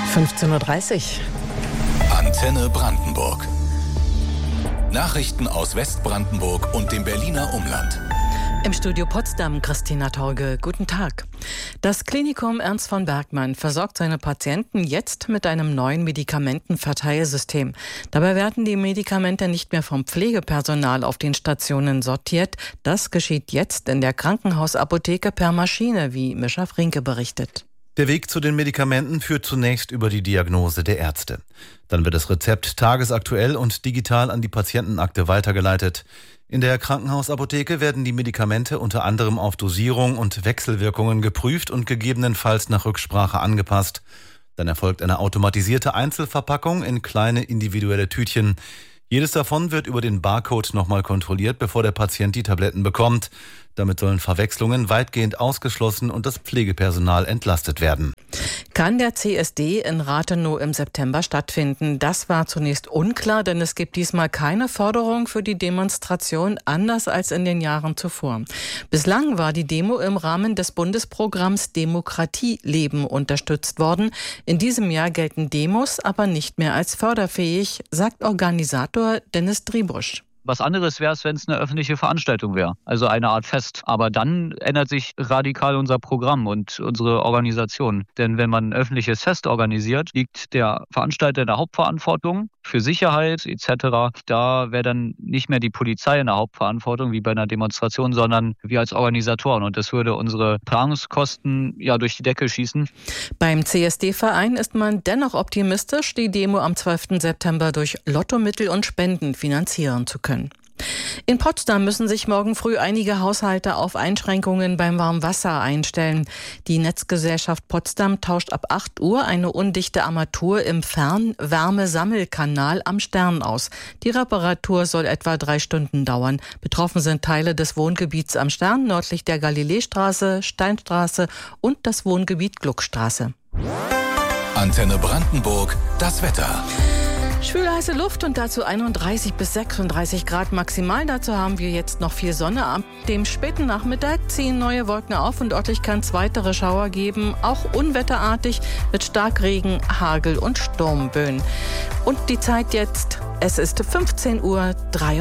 15:30 Uhr. Antenne Brandenburg. Nachrichten aus Westbrandenburg und dem Berliner Umland. Im Studio Potsdam Christina Torge, guten Tag. Das Klinikum Ernst von Bergmann versorgt seine Patienten jetzt mit einem neuen Medikamentenverteilsystem. Dabei werden die Medikamente nicht mehr vom Pflegepersonal auf den Stationen sortiert. Das geschieht jetzt in der Krankenhausapotheke per Maschine, wie Mischa Frinke berichtet. Der Weg zu den Medikamenten führt zunächst über die Diagnose der Ärzte. Dann wird das Rezept tagesaktuell und digital an die Patientenakte weitergeleitet. In der Krankenhausapotheke werden die Medikamente unter anderem auf Dosierung und Wechselwirkungen geprüft und gegebenenfalls nach Rücksprache angepasst. Dann erfolgt eine automatisierte Einzelverpackung in kleine individuelle Tütchen. Jedes davon wird über den Barcode nochmal kontrolliert, bevor der Patient die Tabletten bekommt. Damit sollen Verwechslungen weitgehend ausgeschlossen und das Pflegepersonal entlastet werden. Kann der CSD in Rathenow im September stattfinden? Das war zunächst unklar, denn es gibt diesmal keine Förderung für die Demonstration, anders als in den Jahren zuvor. Bislang war die Demo im Rahmen des Bundesprogramms Demokratie leben unterstützt worden. In diesem Jahr gelten Demos aber nicht mehr als förderfähig, sagt Organisator Dennis Driebusch. Was anderes wäre es, wenn es eine öffentliche Veranstaltung wäre, also eine Art Fest. Aber dann ändert sich radikal unser Programm und unsere Organisation. Denn wenn man ein öffentliches Fest organisiert, liegt der Veranstalter in der Hauptverantwortung für Sicherheit etc. Da wäre dann nicht mehr die Polizei in der Hauptverantwortung wie bei einer Demonstration, sondern wir als Organisatoren. Und das würde unsere Planungskosten ja durch die Decke schießen. Beim CSD-Verein ist man dennoch optimistisch, die Demo am 12. September durch Lottomittel und Spenden finanzieren zu können. In Potsdam müssen sich morgen früh einige Haushalte auf Einschränkungen beim Warmwasser einstellen. Die Netzgesellschaft Potsdam tauscht ab 8 Uhr eine undichte Armatur im Fernwärmesammelkanal am Stern aus. Die Reparatur soll etwa 3 Stunden dauern. Betroffen sind Teile des Wohngebiets am Stern, nördlich der Galileestraße, Steinstraße und das Wohngebiet Gluckstraße. Antenne Brandenburg, das Wetter. Schwüle heiße Luft und dazu 31 bis 36 Grad maximal. Dazu haben wir jetzt noch viel Sonne. Ab dem späten Nachmittag ziehen neue Wolken auf und örtlich kann es weitere Schauer geben. Auch unwetterartig mit Starkregen, Hagel und Sturmböen. Und die Zeit jetzt, es ist 15:33 Uhr.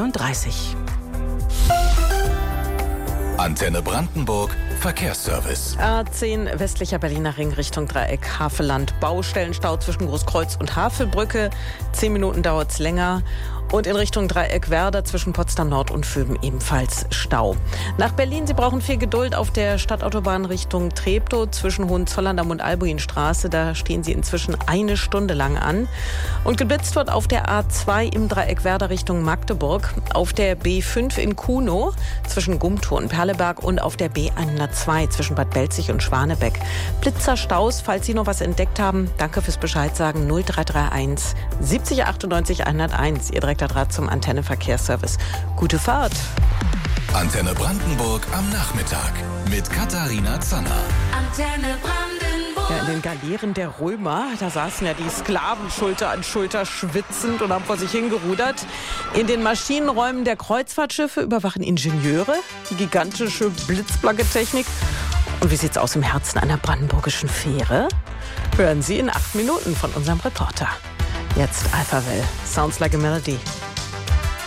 Antenne Brandenburg, Verkehrsservice. A10 westlicher Berliner Ring Richtung Dreieck Havelland. Baustellenstau zwischen Großkreuz und Havelbrücke. 10 Minuten dauert es länger. Und in Richtung Dreieck Werder zwischen Potsdam Nord und Vöben ebenfalls Stau. Nach Berlin, Sie brauchen viel Geduld auf der Stadtautobahn Richtung Treptow zwischen Hohenzollern und Albuinstraße. Da stehen Sie inzwischen 1 Stunde lang an. Und geblitzt wird auf der A2 im Dreieck Werder Richtung Magdeburg, auf der B5 in Kunow zwischen Gumtow und Perleberg und auf der B102 zwischen Bad Belzig und Schwanebeck. Blitzerstaus, falls Sie noch was entdeckt haben, danke fürs Bescheid sagen, 0331 70 98 101. Ihr direkter Draht zum Antenne Verkehrsservice. Gute Fahrt. Antenne Brandenburg am Nachmittag mit Katharina Zanner. Antenne Brandenburg. Ja, in den Galeeren der Römer, da saßen ja die Sklaven Schulter an Schulter schwitzend und haben vor sich hingerudert. In den Maschinenräumen der Kreuzfahrtschiffe überwachen Ingenieure die gigantische blitzblanke Technik. Und wie sieht's aus im Herzen einer brandenburgischen Fähre? Hören Sie in 8 Minuten von unserem Reporter. Jetzt Alphaville, Sounds Like a Melody.